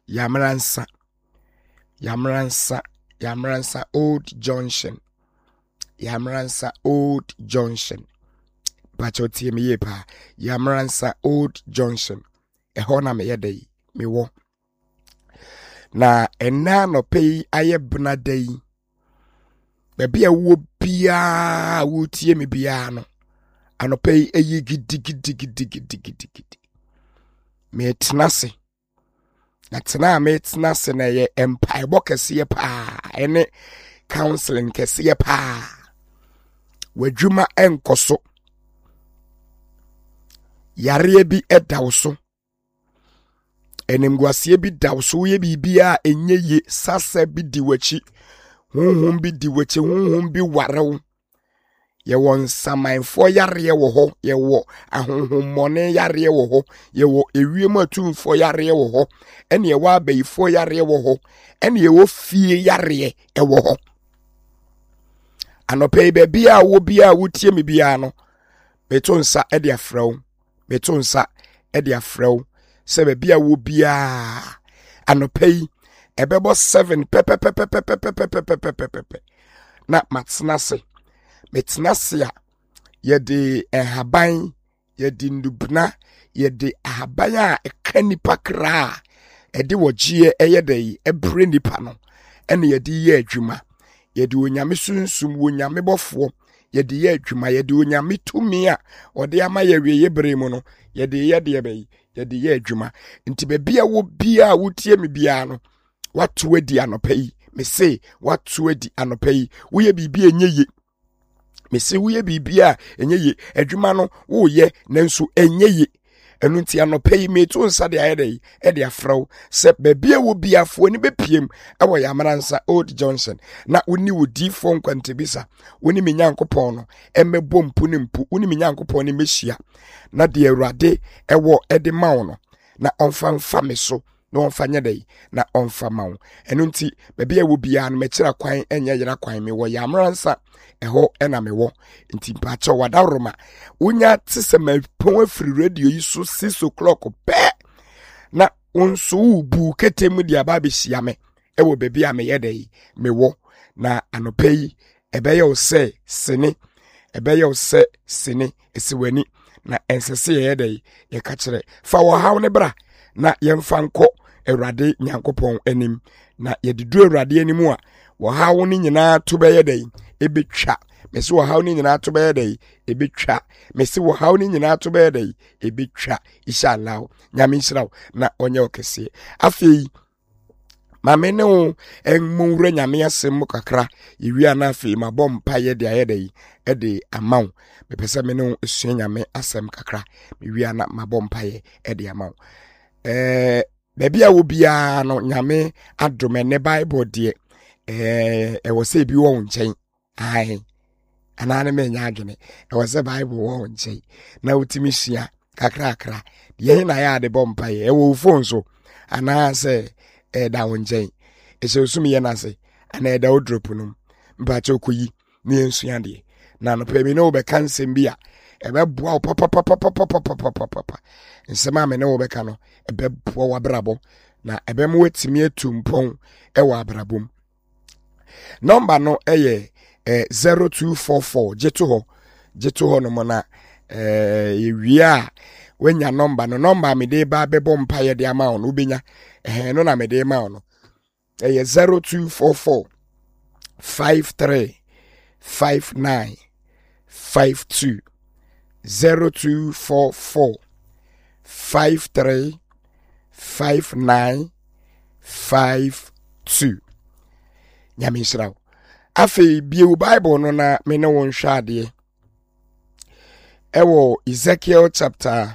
Yamransa Old Junction. Yamransa Old Junction. Bacho tie me ye pa. Yamransa Old Junction. Eho na me yedai me wo. Na ena no pay aye bna day. Baby a wo bia wo tie me bia no. Ano pay aye gidi. Me tnase. Na tena me tnase na ye empire bo kese pa. Ene counseling kese pa. Wadwuma enkoso. Yare bi edawso. Enimguasie bi dawso ye bibia enye ye sase bi diwachi. Honhom bi diwachi, honhom bi warew. Ye won samanfo yare wo ho, ye wo ahonhommone yare wo ho, ye wo ewiem atumfo yare wo ho, ene ye wa abayifo yare wo ho, ene ye wo fie yare e wo ho. Anope be bia wo bia wotie me bia no. Betonsa e de afrew. Betonsa e de afrew. Se be bia wo bia anope ebebo 7 pepe na matnase. Metnase a yede ehaban yede ndubna yede ahaban a ekanipa kra ede wogie eyede ebre nipa no ene yede ye adwuma yede onyame sunsum wonyame bofo yede ye adwuma yede onyame tumi a ode ama yewe yebre mu no yede be yede ye adwuma nti be bia wo bia wotie me bia no watu adi anopai me say watu adi anopai wo ye bibia enye me se wo ye bibia enye ye adwuma no wo ye nanso enye ye enu nti anopai me to nsa de ayede e de afraw se bebia wo biafo ni bepiem e wo Yamransa Old Johnson na woni wodi fo nkwantebisa woni me Nyankopon no emebo mpu ne mpu woni me Nyankopon ne mehia na de Awurade e wo e de mawo no na onfa me so na onfa nyedai na onfa mawo enu nti bebia wo bia no mekira kwan enye yera kwan me wo Yamransa eho ena me wo nti pacho wadaroma unya tse mapon afiri radio yi so 6 o'clock pe na onso ubu ketemu dia ba be hia me ewo bebia me yedai me wo na anopai ebeye o se sene ebeye o se sene esiwani na ensese yedai ye ka kire fa wo haw ne bra na yemfa nko Awurade Nyankopon anim na yedidu Awurade anim a wo haw ne nyina to be yedai ebetwa mesi wo haw ni nyina to be dey ebetwa mesi wo haw ni nyina to be dey ebetwa inshallah nyame nhyiraw na onye okese afei mame ne o enmure nyame asem kakra ewia na afei mabom paye de ayedey e de amaw mepese me ne esua nyame asem kakra ewia na mabom paye e de amaw bebia wo bia no nyame adome ne bible de wo se bi wo nchen ai anane me nya adwene e wo se bible wo nchen na utimi sua kakra ye na ya de bompa ye wo phone so ana se da wonchen e se usumi ye na se ana da drop num mpa che okoyi ne ensua de na no pe mi no be kan sembia e be boa papa nsema me ne wo be ka no e be boa wabrabo na e be mo wetimi atumpon e wa abrabom number no eye 0244 jeto ho no mo na ewia wenya number me de ba bebo mpaye de ama on ubenya no na me de ma on eye 0244 53 59 52 0244 53 59 52 nyame nhyiraw afei bio bible no na me ne won hwade ewo Ezekiel chapter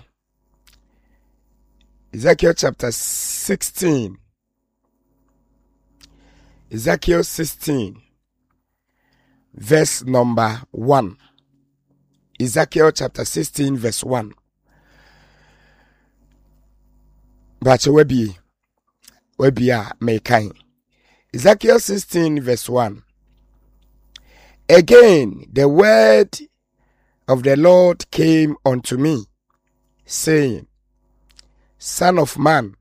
16 Ezekiel 16 verse number 1 Ezekiel chapter 16 verse 1 Bache webi a mekan Ezekiel 16 verse 1 Again the word of the Lord came unto me, saying, Son of man,